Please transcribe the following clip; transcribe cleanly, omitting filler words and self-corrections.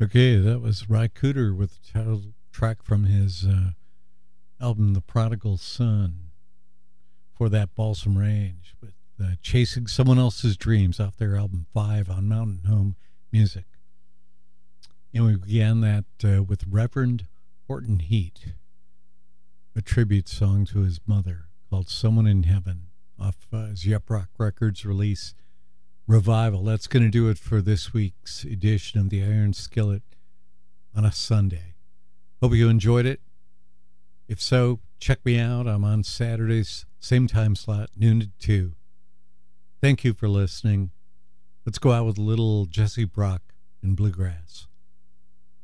Okay, that was Ry Cooder with the title track from his album The Prodigal Son for that Balsam Range with Chasing Someone Else's Dreams off their album 5 on Mountain Home Music. And we began that with Reverend Horton Heat, a tribute song to his mother called Someone in Heaven off his Yep Rock Records release Revival. That's going to do it for this week's edition of the Iron Skillet on a Sunday. Hope you enjoyed it. If so, check me out. I'm on Saturdays, same time slot, noon to 2. Thank you for listening. Let's go out with a little Jesse Brock and Bluegrass.